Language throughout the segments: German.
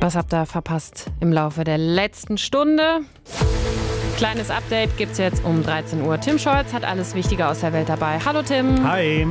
Was habt ihr verpasst im Laufe der letzten Stunde? Kleines Update gibt's jetzt um 13 Uhr. Tim Scholz hat alles Wichtige aus der Welt dabei. Hallo Tim. Hi.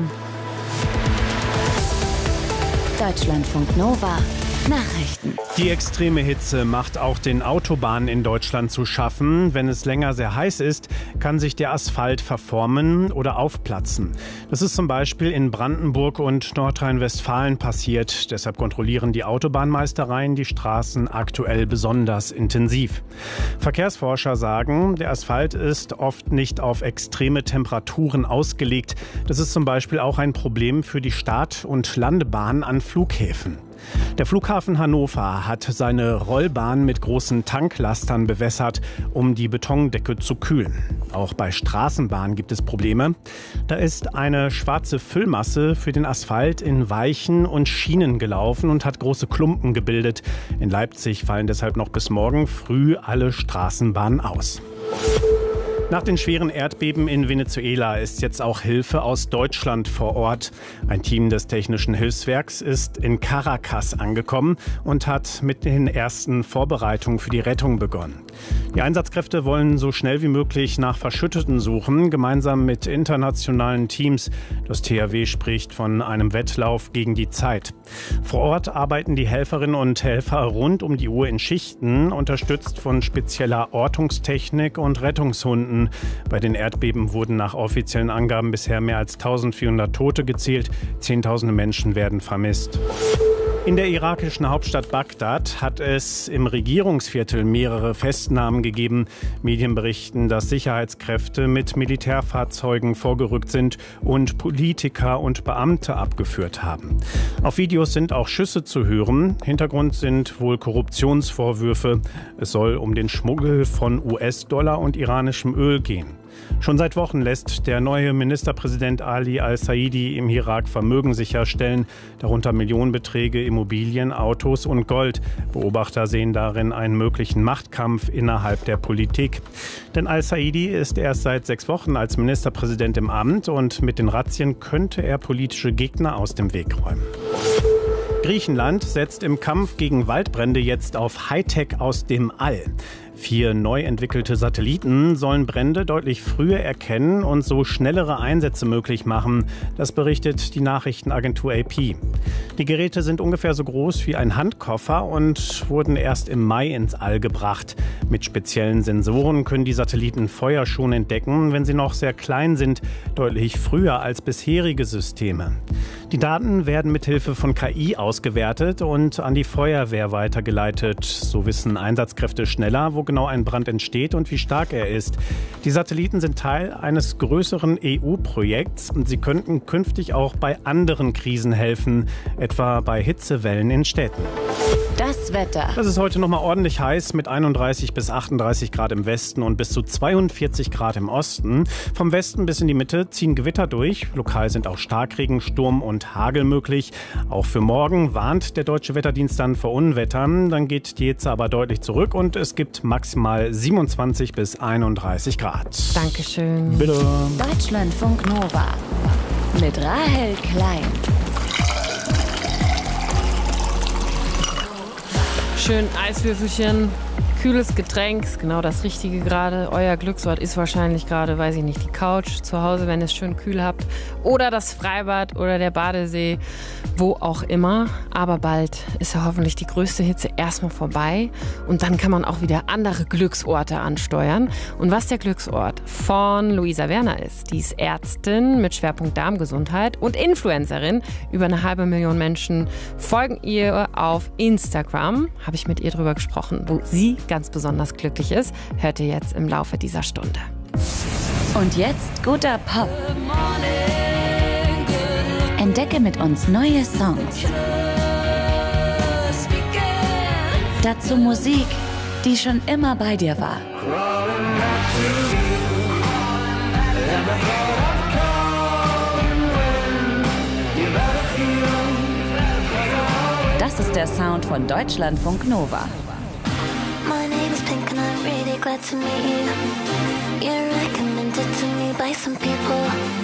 Deutschlandfunk Nova. Nachrichten. Die extreme Hitze macht auch den Autobahnen in Deutschland zu schaffen. Wenn es länger sehr heiß ist, kann sich der Asphalt verformen oder aufplatzen. Das ist zum Beispiel in Brandenburg und Nordrhein-Westfalen passiert. Deshalb kontrollieren die Autobahnmeistereien die Straßen aktuell besonders intensiv. Verkehrsforscher sagen, der Asphalt ist oft nicht auf extreme Temperaturen ausgelegt. Das ist zum Beispiel auch ein Problem für die Start- und Landebahn an Flughäfen. Der Flughafen Hannover hat seine Rollbahn mit großen Tanklastern bewässert, um die Betondecke zu kühlen. Auch bei Straßenbahnen gibt es Probleme. Da ist eine schwarze Füllmasse für den Asphalt in Weichen und Schienen gelaufen und hat große Klumpen gebildet. In Leipzig fallen deshalb noch bis morgen früh alle Straßenbahnen aus. Nach den schweren Erdbeben in Venezuela ist jetzt auch Hilfe aus Deutschland vor Ort. Ein Team des Technischen Hilfswerks ist in Caracas angekommen und hat mit den ersten Vorbereitungen für die Rettung begonnen. Die Einsatzkräfte wollen so schnell wie möglich nach Verschütteten suchen, gemeinsam mit internationalen Teams. Das THW spricht von einem Wettlauf gegen die Zeit. Vor Ort arbeiten die Helferinnen und Helfer rund um die Uhr in Schichten, unterstützt von spezieller Ortungstechnik und Rettungshunden. Bei den Erdbeben wurden nach offiziellen Angaben bisher mehr als 1400 Tote gezählt. Zehntausende Menschen werden vermisst. In der irakischen Hauptstadt Bagdad hat es im Regierungsviertel mehrere Festnahmen gegeben. Medien berichten, dass Sicherheitskräfte mit Militärfahrzeugen vorgerückt sind und Politiker und Beamte abgeführt haben. Auf Videos sind auch Schüsse zu hören. Hintergrund sind wohl Korruptionsvorwürfe. Es soll um den Schmuggel von US-Dollar und iranischem Öl gehen. Schon seit Wochen lässt der neue Ministerpräsident Ali al-Saidi im Irak Vermögen sicherstellen, darunter Millionenbeträge, Immobilien, Autos und Gold. Beobachter sehen darin einen möglichen Machtkampf innerhalb der Politik. Denn al-Saidi ist erst seit 6 Wochen als Ministerpräsident im Amt und mit den Razzien könnte er politische Gegner aus dem Weg räumen. Griechenland setzt im Kampf gegen Waldbrände jetzt auf Hightech aus dem All. 4 neu entwickelte Satelliten sollen Brände deutlich früher erkennen und so schnellere Einsätze möglich machen. Das berichtet die Nachrichtenagentur AP. Die Geräte sind ungefähr so groß wie ein Handkoffer und wurden erst im Mai ins All gebracht. Mit speziellen Sensoren können die Satelliten Feuer schon entdecken, wenn sie noch sehr klein sind, deutlich früher als bisherige Systeme. Die Daten werden mithilfe von KI ausgewertet und an die Feuerwehr weitergeleitet. So wissen Einsatzkräfte schneller, wo genau ein Brand entsteht und wie stark er ist. Die Satelliten sind Teil eines größeren EU-Projekts und sie könnten künftig auch bei anderen Krisen helfen, etwa bei Hitzewellen in Städten. Das Wetter. Das ist heute nochmal ordentlich heiß mit 31 bis 38 Grad im Westen und bis zu 42 Grad im Osten. Vom Westen bis in die Mitte ziehen Gewitter durch. Lokal sind auch Starkregen, Sturm und Hagel möglich. Auch für morgen warnt der Deutsche Wetterdienst dann vor Unwettern. Dann geht die Hitze aber deutlich zurück und es gibt maximal 27 bis 31 Grad. Dankeschön. Bitte. Deutschlandfunk Nova. Mit Rahel Klein. Schön Eiswürfelchen, kühles Getränk, ist genau das Richtige gerade. Euer Glücksort ist wahrscheinlich gerade, weiß ich nicht, die Couch zu Hause, wenn ihr es schön kühl habt. Oder das Freibad oder der Badesee, wo auch immer. Aber bald ist ja hoffentlich die größte Hitze erstmal vorbei. Und dann kann man auch wieder andere Glücksorte ansteuern. Und was der Glücksort von Luisa Werner ist, die ist Ärztin mit Schwerpunkt Darmgesundheit und Influencerin. Über 500.000 Menschen folgen ihr auf Instagram. Habe ich mit ihr drüber gesprochen, wo sie ganz besonders glücklich ist. Hört ihr jetzt im Laufe dieser Stunde. Und jetzt guter Pop. Entdecke mit uns neue Songs. Dazu Musik, die schon immer bei dir war. Das ist der Sound von Deutschlandfunk Nova. My name is Pink and I'm really glad to meet you. You're recommended to me by some people.